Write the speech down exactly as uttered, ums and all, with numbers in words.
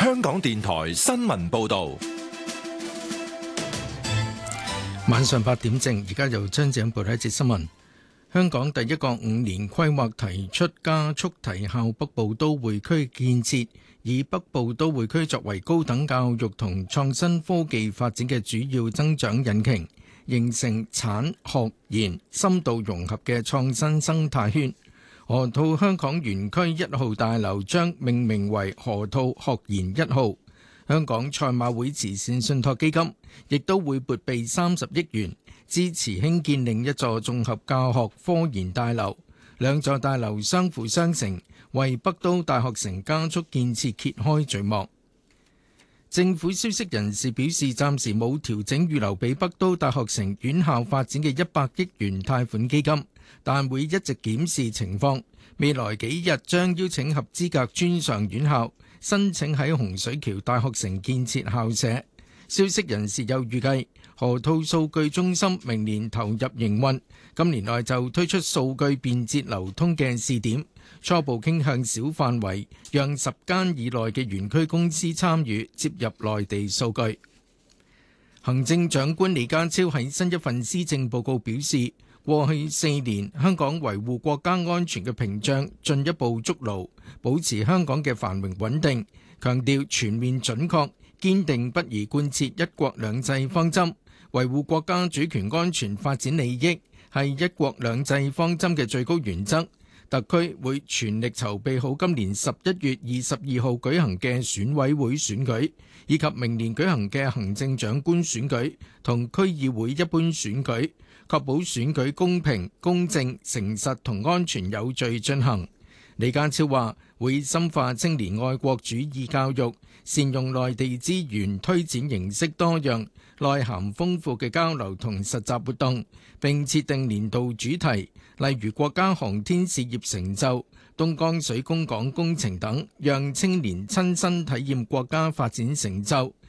香港電台新聞報道。 晚上八點正，而家由張景報道一節新聞。香港第一個五年規劃提出加速提效北部都會區建設，以北部都會區作為高等教育同創新科技發展嘅主要增長引擎，形成產學研深度融合嘅創新生態圈。河套香港園區一號大樓將命名為河套學研一號。香港賽馬會慈善信託基金亦都會撥備三十億元，支持興建另一座綜合教學科研大樓。兩座大樓相輔相成，為北都大學城加速建設揭開序幕。政府消息人士表示，暫時冇調整預留俾北都大學城院校發展嘅一百億元貸款基金，但會一直檢視情況。未來幾日將邀請合資格專上院校申請喺洪水橋大學城建設校舍。消息人士又預計，河套數據中心明年投入營運，今年內就推出數據便捷流通嘅試點，初步傾向小範圍，讓十間以內嘅園區公司參與接入內地數據。行政長官李家超喺新一份施政報告表示，過去四年香港維護國家安全嘅屏障進一步築牢，保持香港嘅繁榮穩定，強調全面準確、堅定不移貫徹一國兩制方針，維護國家主權安全發展利益係一國兩制方針嘅最高原則。特區會全力籌備好今年十一月二十二號舉行嘅選委會選舉，以及明年舉行嘅行政長官選舉同區議會一般選舉，確保選舉公平、公正、誠實同安全有序進行。李家超話會深化青年愛國主義教育，善用內地資源推展形式多樣、內涵豐富嘅交流同實習活動，並設定年度主題，例如國家航天事業成就、東江水供港工程等，讓青年親身體驗國家發展成就，